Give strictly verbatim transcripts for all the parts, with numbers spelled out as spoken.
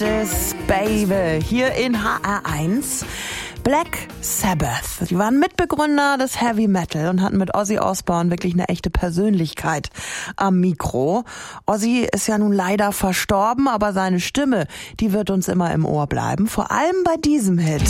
Das Baby hier in H R eins. Black Sabbath. Die waren Mitbegründer des Heavy Metal und hatten mit Ozzy Osbourne wirklich eine echte Persönlichkeit am Mikro. Ozzy ist ja nun leider verstorben, aber seine Stimme, die wird uns immer im Ohr bleiben. Vor allem bei diesem Hit.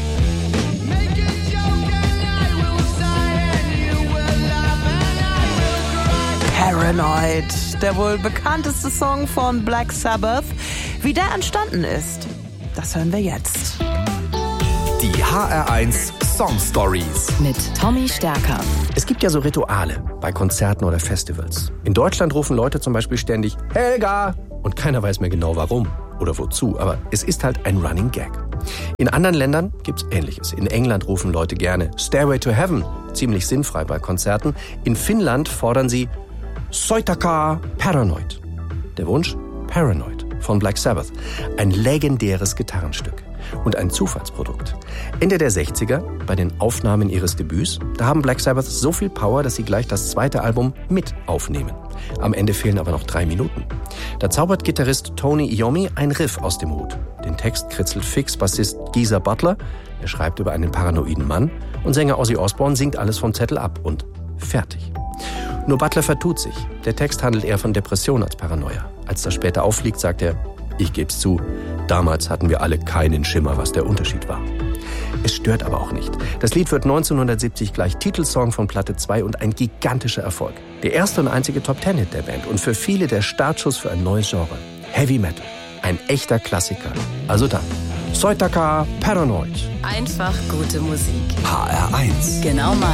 Paranoid, der wohl bekannteste Song von Black Sabbath. Wie der entstanden ist, das hören wir jetzt. Die H R eins Song Stories mit Tommy Stärker. Es gibt ja so Rituale bei Konzerten oder Festivals. In Deutschland rufen Leute zum Beispiel ständig Helga und keiner weiß mehr genau warum oder wozu, aber es ist halt ein Running Gag. In anderen Ländern gibt's Ähnliches. In England rufen Leute gerne Stairway to Heaven, ziemlich sinnfrei bei Konzerten. In Finnland fordern sie Soitaka Paranoid. Der Wunsch? Paranoid von Black Sabbath. Ein legendäres Gitarrenstück und ein Zufallsprodukt. Ende der sechziger, bei den Aufnahmen ihres Debüts, da haben Black Sabbath so viel Power, dass sie gleich das zweite Album mit aufnehmen. Am Ende fehlen aber noch drei Minuten. Da zaubert Gitarrist Tony Iommi ein Riff aus dem Hut. Den Text kritzelt fix Bassist Geezer Butler. Er schreibt über einen paranoiden Mann. Und Sänger Ozzy Osbourne singt alles vom Zettel ab und fertig. Nur Butler vertut sich. Der Text handelt eher von Depression als Paranoia. Als das später auffliegt, sagt er, ich geb's zu, damals hatten wir alle keinen Schimmer, was der Unterschied war. Es stört aber auch nicht. Das Lied wird neunzehnhundertsiebzig gleich Titelsong von Platte zwei und ein gigantischer Erfolg. Der erste und einzige Top-Ten-Hit der Band und für viele der Startschuss für ein neues Genre. Heavy Metal. Ein echter Klassiker. Also dann, Soitaka Paranoid. Einfach gute Musik. H R eins. Genau mal.